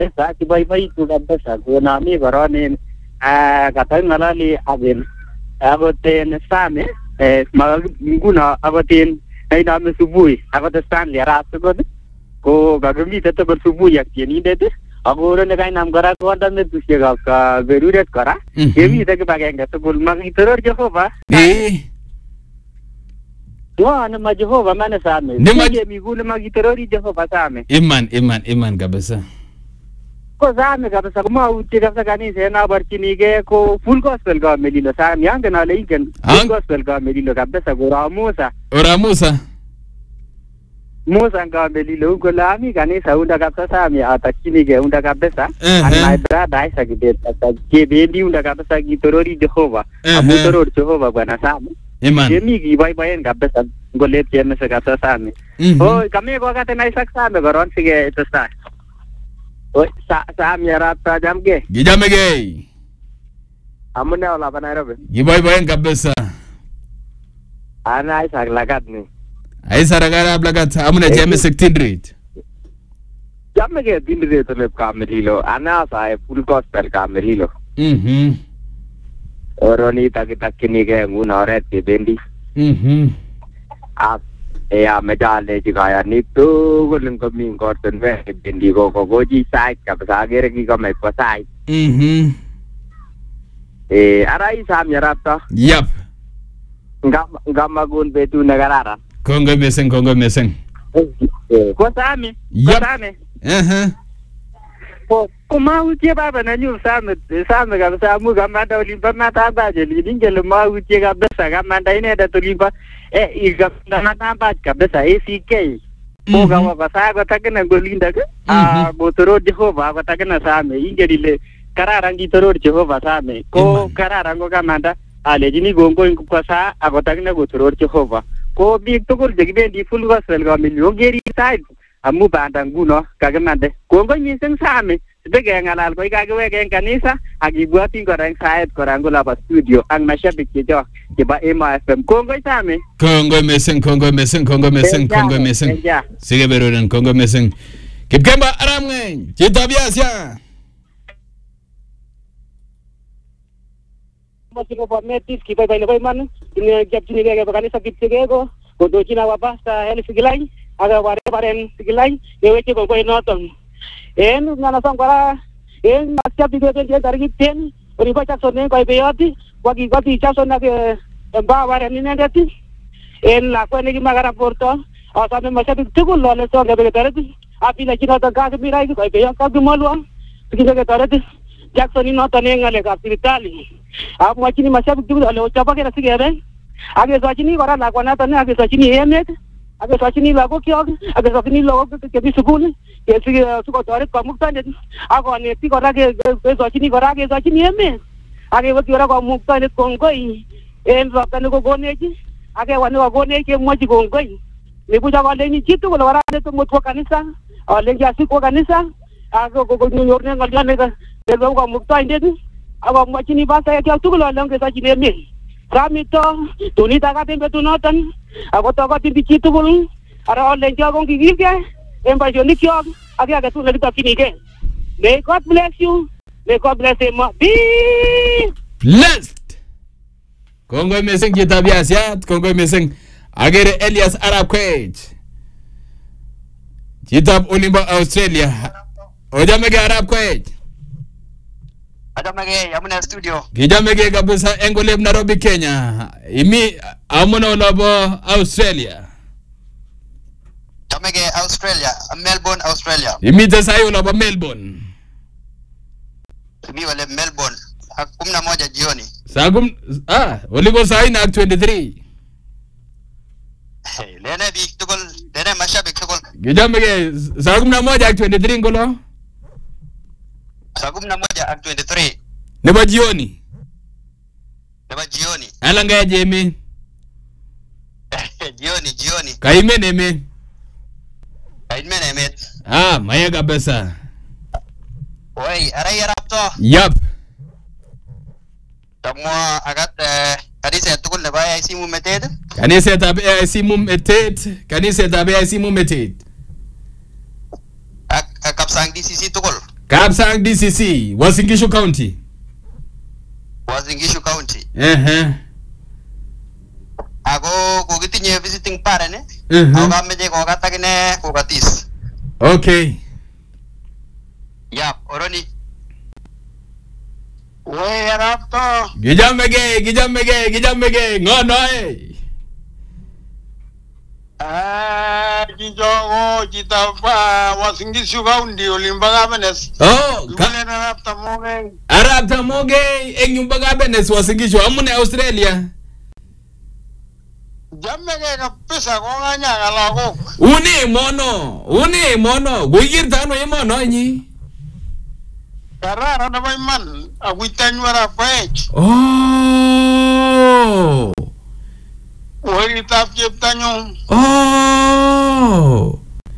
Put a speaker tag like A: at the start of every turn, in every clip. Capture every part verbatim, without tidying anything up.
A: Sa kiboiboitu kabisa kunami koronin katoi ngalali akin akoten Sami nguno akoten nainome subui akot Stanley arap tugul ko kakimite tugul subui ak tienindet ako ne kainam kora konda metusiekab kaberuret kora kemite kibagenge tugul makitoror Jehova
B: eh
A: Wana ma Jehova mana Sami nije migule makitorori Jehova Sami
B: iman iman iman kabisa
A: ko Sami kabisa kuma uti kabisa kanisa na barchinige ko full gospel ga melilo Sami yangen ale ingen full gospel ga melilo kabisa ko Ramusa
B: Ramusa
A: Musa ga melilo ko lami kanisa unda kabisa Sami atachinige unda kabisa and my brother Isaac did ke bendi unda kabisa kitorori Jehova amu toror Jehova bwana Sami
B: Iman.
A: Yemi ki bye bye kabisa ngolet yeme se kabisa Sami. Oh kami ko kate na Isaac Sami koron sige ito sa. Oh sa Sami arata jamge.
B: Gijamege.
A: Amune wala pa Nairobi.
B: Gi bye bye kabisa.
A: Ana Isaac lagat ni.
B: Isaac lagat lagat amune jeme sixteen rate.
A: Jamege dindre to lep kamerilo ana sa full gospel kamerilo.
B: Mhm.
A: Oroni takitaki ke nguna oret ke bendi.
B: Mhm.
A: Ap ya medale jigaya ni tu gulung kami ngorten we bendi ko ko goji sai kabisa gere ki ko mai ko sai.
B: Mhm.
A: Eh arai Sam yarata.
B: Yep.
A: Ngam ngamagun betu negara.
B: Kongo meseng kongo meseng.
A: Ko Sami. Ko Sami.
B: Eh
A: Ko kuma utie baba na nyu Sami Sami kabisa mu gamanda ulimba mata baje lidingele ma utie kabisa gamanda ine da tulimba eh igamanda mata baje kabisa A C K ko gawa basa ko takena golinda ke ah botoro Jehova ko takena Sami ingerile kararang ditoro Jehova Sami ko kararang ko gamanda ale jini gongo ko sa ko takena botoro Jehova ko big to gol jegbe di full gospel ga milyo geri side amu bandang guno kagemande kongo nyiseng Sami sebege ngalal ko ikageweke kanisa agibwati korang saet korang gola pa studio ang mashabik jo kiba Ema F M kongo Sami
B: kongo meseng kongo meseng kongo meseng kongo meseng sige beroden kongo meseng kipkemba aram ngeng cita biasa
A: masiko pa metis kiba baile bay man ini japchini ge kanisa kitchege go ko dochina wapasta heli sigilai aga ware baren sigilai yeweche ko ko noton en ngana sangkara en masya video dia dari ten ori baca sonne ko beati wagi gati chasona ke ba ware ni ndati en la ko ne magara porto asa me masya tugul lole so ke betarati api na kina ta ga mirai ko be ka gumalo kike ke tarati jacksoni no tane ngale ka hospitali ap machini masya tugul le chapa ke rasige be age sochini kora la kona tane age sochini emet age sochini lago kyog age sochini lago ke ke sukul ke sige suko tore pamukta ne ako ne ti kora ke sochini kora ke sochini emet age wo kora ko mukta ne kongoi en rakane ko goneji age wane ko gone ke moji kongoi ne buja wale ni chitu ko wara ne to mutwa kanisa ale ya siko kanisa ako ko nyorne ngala ne ke ko mukta inde ako machini basa ya tu ko la ke sochini emet Ramito, tuni taga tembe tunotan, ako taga timbi chitu bulu, ara olen jago gigige, emba joni kyo, agi aga tu lelita kinige. May God bless you, may God bless him. Be
B: blessed. Kongo meseng kita biasa, Kongo meseng. Agere Elias Arab Quage. Kita unimba Australia. Oja mege Arab Quage.
C: Adamage amuna studio.
B: Gijamege kabisa engoleb Nairobi Kenya. Imi amuna lobo Australia.
C: Jamege Australia, Melbourne Australia.
B: Imi tasayo lobo Melbourne.
C: Imi wale Melbourne. kumi na moja jioni.
B: Saa kum ah uliko saa ina twenty-three.
C: Hey, lene bi tukul, lene mashabik tukul.
B: Gijamege saa kumi na moja twenty-three ngolo.
C: Saa kumi na moja ak twenty-three.
B: Neba jioni.
C: Neba jioni.
B: Alanga jemi.
C: Jioni, jioni.
B: Kaime neme.
C: Kaime neme.
B: Ah, maya kabisa.
C: Oi, arai rapto.
B: Yup.
C: Tamwa agat kanisa tukul neba ya simu meted.
B: Kanisa tabe ya simu meted. Kanisa tabe ya simu meted.
C: Ak kapsang D C C tukul.
B: Kapsang D C C, Uasin Gishu County.
C: Uasin Gishu County.
B: Uh-huh.
C: Ako kukitinye visiting parent eh.
B: Uh-huh.
C: Ako kameje ko katagine ko katis.
B: Okay.
C: Yap, oroni. We rapto.
B: Gijamege, gijamege, gijamege, ngono eh.
D: Ah, kijogo kitapa Uasin Gishu County Olimbaga Benes.
B: Oh,
D: Kule na rapta moge.
B: Arapta moge enyumbaga Benes Uasin Gishu amune Australia.
D: Jamege kapisa ko nganya kalako.
B: Uni mono, uni mono, guigirta no mono nyi.
D: Karara na bay man aguitanywa pech.
B: Oh.
D: Wali tap tanyo.
B: Oh.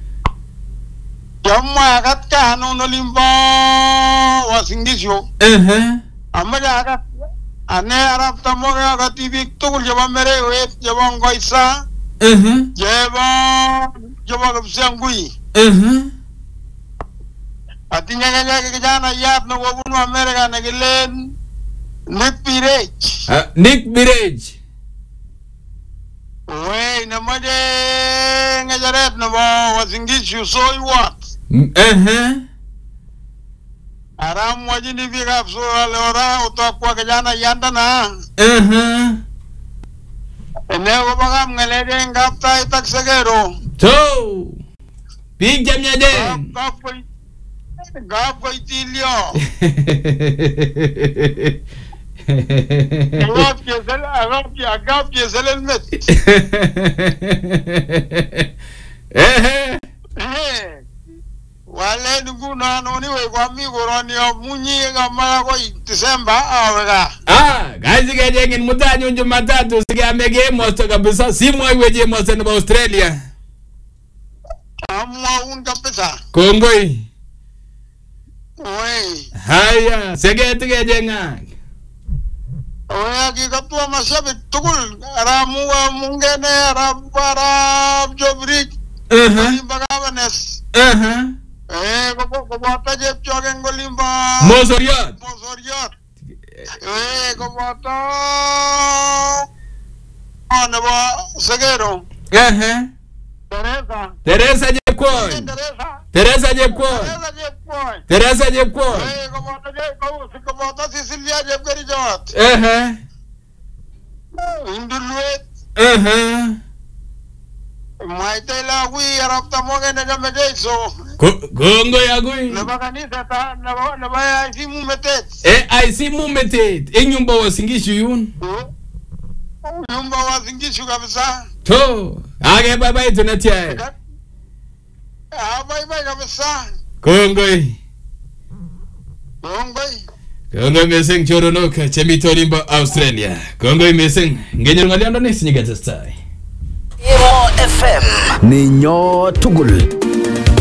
D: Jamma kat ka no Olimba Uasin Gishu.
B: Uh-huh.
D: Amada kat ane arab tamoge aga T V tukul jaba mere wet jaba ngoisa.
B: Uh-huh.
D: Jaba jaba kapsangui.
B: Uh-huh.
D: Atinya kaya kijana yap no wabunu Amerika na gilen Nick Birage.
B: Uh, Nick Birage.
D: Wey na made ngajaret na ba Uasin Gishu so what?
B: Uh-huh.
D: Aram wajini bigap so alora utokwa kijana yanda na.
B: Uh-huh.
D: Ene ko bagam ngalede ngapta itak sagero.
B: So, big jam niya din.
D: Gap ko gap ko itilyo. Agap ke sel agap ke agap ke selmet.
B: Eh.
D: Eh. Wale nungu na noni we kwa mi goroni munyi ngama ko December awega.
B: Ah, guys gaje ngin mutanyo Jumatatu siga mege mosto kabisa simu iweje mosto na Australia.
D: Amwa un kapesa.
B: Kongoi.
D: Oi.
B: Haya, sege tigeje nga.
D: Oya ki kapwa masabi tukul ramu mungene rabara jobrik.
B: Uh-huh.
D: Bagawanes.
B: Uh-huh.
D: Eh ko ko bata je chogen golimba.
B: Mosoriot.
D: Mosoriot. Eh ko bata. Ana ba sagero.
B: Uh-huh.
D: Teresa.
B: Teresa Jepkoi.
D: Teresa.
B: Teresa Jepkoi.
D: Teresa Jepkoi.
B: Teresa Jepkoi.
D: Eh ko bata je ko ko bata Cecilia Jepkeri jot.
B: Uh-huh.
D: Indulwet.
B: Uh-huh.
D: Maite la wi arap tamoge na jamede so.
B: Gongo ya gui.
D: Na bakanisa ta na ba na ba si mu metet.
B: Eh ai si mu metet. Enyumba Uasin Gishu yun.
D: Yumba Uasin Gishu kabisa.
B: To, age bye bye tunatia.
D: Ah bye bye kabisa.
B: Kongoi.
D: Kongoi.
B: Kongoi meseng choronoka chemito limba Australia. Kongoi meseng ngenyo ngaliando nisi nyigata stai.
E: Emo F M Ninyo Tugul